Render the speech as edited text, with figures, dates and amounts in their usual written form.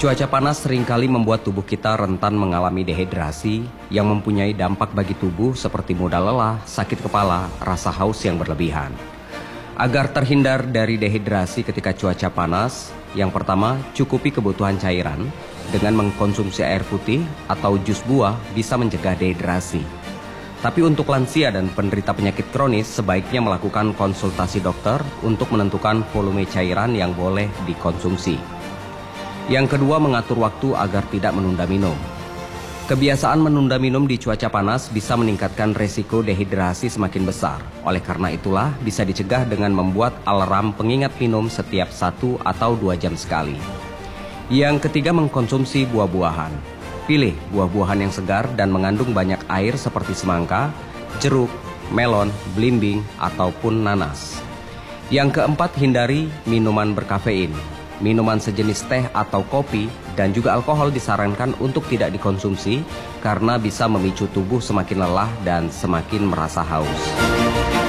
Cuaca panas seringkali membuat tubuh kita rentan mengalami dehidrasi yang mempunyai dampak bagi tubuh seperti mudah lelah, sakit kepala, rasa haus yang berlebihan. Agar terhindar dari dehidrasi ketika cuaca panas, yang pertama, cukupi kebutuhan cairan dengan mengkonsumsi air putih atau jus buah bisa mencegah dehidrasi. Tapi untuk lansia dan penderita penyakit kronis, sebaiknya melakukan konsultasi dokter untuk menentukan volume cairan yang boleh dikonsumsi. Yang kedua, mengatur waktu agar tidak menunda minum. Kebiasaan menunda minum di cuaca panas bisa meningkatkan resiko dehidrasi semakin besar. Oleh karena itulah, bisa dicegah dengan membuat alarm pengingat minum setiap 1 atau 2 jam sekali. Yang ketiga, mengkonsumsi buah-buahan. Pilih buah-buahan yang segar dan mengandung banyak air seperti semangka, jeruk, melon, belimbing, ataupun nanas. Yang keempat, hindari minuman berkafein. Minuman sejenis teh atau kopi dan juga alkohol disarankan untuk tidak dikonsumsi karena bisa memicu tubuh semakin lelah dan semakin merasa haus.